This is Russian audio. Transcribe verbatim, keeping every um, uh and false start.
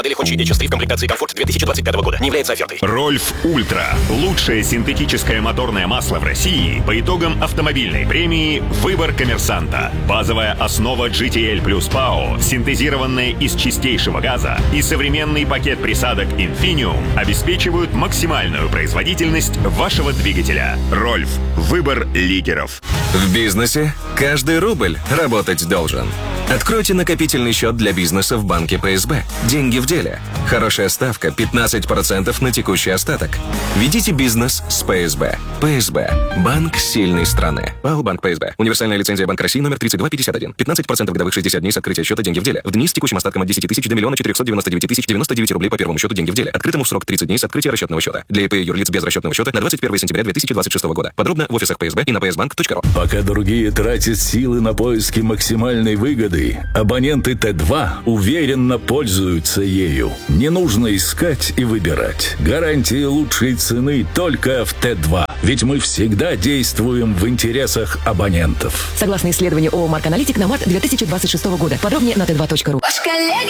Модель Honda эйч эс три в комплектации «Комфорт» две тысячи двадцать пятого года не является офертой. Рольф Ультра. Лучшее синтетическое моторное масло в России по итогам автомобильной премии «Выбор коммерсанта». Базовая основа джи ти эл плюс ПАО, синтезированная из чистейшего газа, и современный пакет присадок Infinium обеспечивают максимальную производительность вашего двигателя. Рольф. Выбор лидеров. В бизнесе каждый рубль работать должен. Откройте накопительный счет для бизнеса в банке пэ эс бэ. Деньги в деле. Хорошая ставка пятнадцать процентов на текущий остаток. Ведите бизнес с пэ эс бэ. пэ эс бэ. Банк сильной страны. ПАО Банк пэ эс бэ. Универсальная лицензия Банка России номер тридцать два пятьдесят один. пятнадцать процентов годовых шестьдесят дней с открытия счета деньги в деле. В дни с текущим остатком от десяти тысяч до миллиона четырехсот девяноста девяти тысяч девяносто девять рублей по первому счету деньги в деле. Открытому в срок тридцать дней с открытия расчетного счета. Для ИП и юрлиц без расчетного счета на двадцать первое сентября две тысячи двадцать шестого года. Подробно в офисах пэ эс бэ и на пэ эс банк точка ру. Пока другие тратят силы на поиски максимальной выгоды, абоненты Т два уверенно пользуются ею. Не нужно искать и выбирать. Гарантия лучшей цены только в Т два. Ведь мы всегда действуем в интересах абонентов. Согласно исследованию ООО «Марк Аналитик» на март две тысячи двадцать шестого года. Подробнее на тэ два точка ру. Ваш коллега